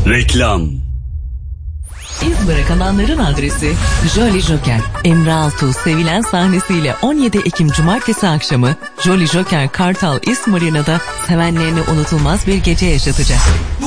Reklam. İz bırakanların adresi Jolly Joker. Emre Altuğ sevilen sahnesiyle 17 Ekim Cumartesi akşamı Jolly Joker Kartal İst Marina'da sevenlerine unutulmaz bir gece yaşatacak.